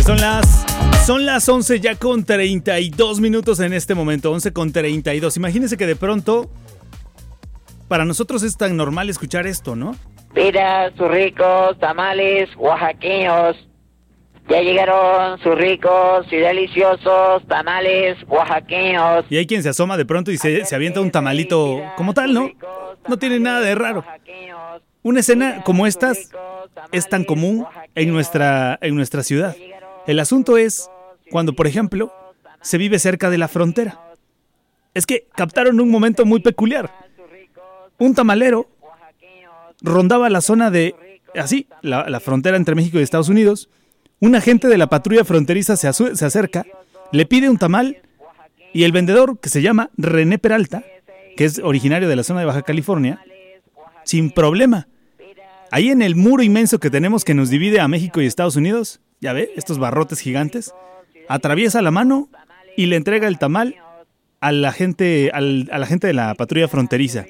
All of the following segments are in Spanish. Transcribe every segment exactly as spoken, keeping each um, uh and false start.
Son las, son las once ya con treinta y dos minutos en este momento, once con treinta y dos. Imagínense que de pronto, para nosotros es tan normal escuchar esto, ¿no? Mira sus ricos tamales oaxaqueños. Ya llegaron sus ricos y deliciosos tamales oaxaqueños. Y hay quien se asoma de pronto y se, se avienta un tamalito como tal, ¿no? No tiene nada de raro. Una escena como esta es tan común en nuestra, en nuestra ciudad. El asunto es cuando, por ejemplo, se vive cerca de la frontera. Es que captaron un momento muy peculiar. Un tamalero rondaba la zona de, así, la, la frontera entre México y Estados Unidos. Un agente de la patrulla fronteriza se, asu- se acerca, le pide un tamal y el vendedor, que se llama René Peralta, que es originario de la zona de Baja California, sin problema. Ahí en el muro inmenso que tenemos que nos divide a México y Estados Unidos, ya ve, estos barrotes gigantes, atraviesa la mano y le entrega el tamal a la gente, al, a la gente de la patrulla fronteriza.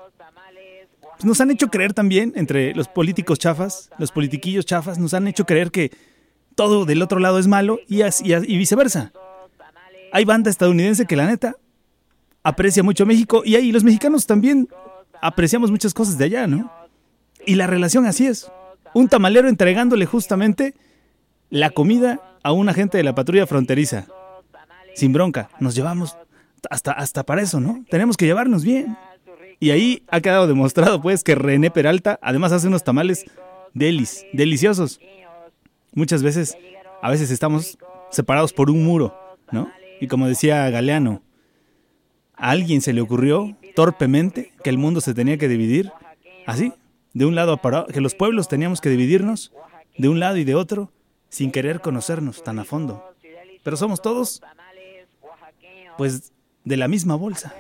Pues nos han hecho creer también, entre los políticos chafas, los politiquillos chafas, nos han hecho creer que todo del otro lado es malo y, así, y viceversa. Hay banda estadounidense que la neta aprecia mucho a México y ahí los mexicanos también apreciamos muchas cosas de allá, ¿no? Y la relación así es. Un tamalero entregándole justamente la comida a un agente de la patrulla fronteriza. Sin bronca, nos llevamos hasta, hasta para eso, ¿no? Tenemos que llevarnos bien. Y ahí ha quedado demostrado, pues, que René Peralta además hace unos tamales delis, deliciosos. Muchas veces, a veces estamos separados por un muro, ¿no? Y como decía Galeano, a alguien se le ocurrió torpemente que el mundo se tenía que dividir así, de un lado a para, que los pueblos teníamos que dividirnos de un lado y de otro sin querer conocernos tan a fondo. Pero somos todos, pues, de la misma bolsa.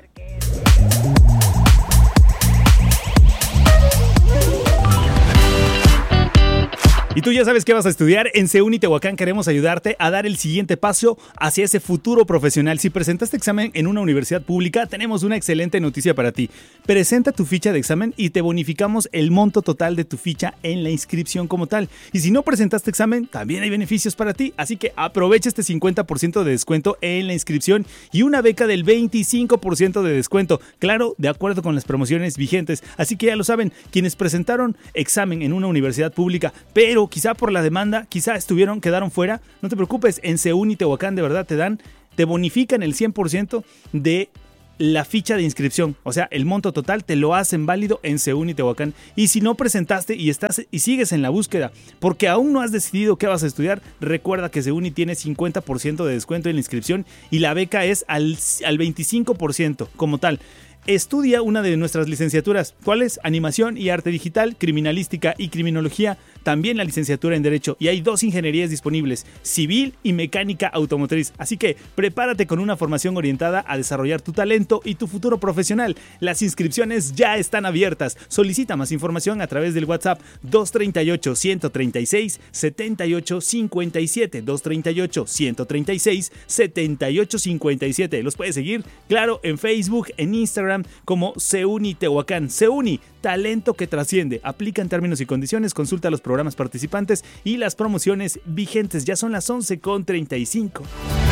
Y tú ya sabes qué vas a estudiar. En CEUNI Tehuacán queremos ayudarte a dar el siguiente paso hacia ese futuro profesional. Si presentaste examen en una universidad pública, tenemos una excelente noticia para ti. Presenta tu ficha de examen y te bonificamos el monto total de tu ficha en la inscripción como tal. Y si no presentaste examen, también hay beneficios para ti. Así que aprovecha este cincuenta por ciento de descuento en la inscripción y una beca del veinticinco por ciento de descuento. Claro, de acuerdo con las promociones vigentes. Así que ya lo saben, quienes presentaron examen en una universidad pública, pero quizá por la demanda, quizá estuvieron, quedaron fuera, no te preocupes, en CEUNI Tehuacán de verdad te dan, te bonifican el cien por ciento de la ficha de inscripción, o sea, el monto total te lo hacen válido en CEUNI Tehuacán. Y si no presentaste y estás y sigues en la búsqueda porque aún no has decidido qué vas a estudiar, recuerda que CEUNI tiene cincuenta por ciento de descuento en la inscripción y la beca es al, al veinticinco por ciento como tal. Estudia una de nuestras licenciaturas, ¿cuáles? Animación y arte digital, criminalística y criminología, también la licenciatura en Derecho, y hay dos ingenierías disponibles, civil y mecánica automotriz. Así que prepárate con una formación orientada a desarrollar tu talento y tu futuro profesional. Las inscripciones ya están abiertas. Solicita más información a través del WhatsApp dos tres ocho, uno tres seis, siete ocho cinco siete, dos tres ocho, uno tres seis, siete ocho cinco siete. Los puedes seguir, claro, en Facebook, en Instagram, como CEUNI Tehuacán. CEUNI, talento que trasciende. Aplica en términos y condiciones, consulta los programas participantes y las promociones vigentes. Ya son las once con treinta y cinco.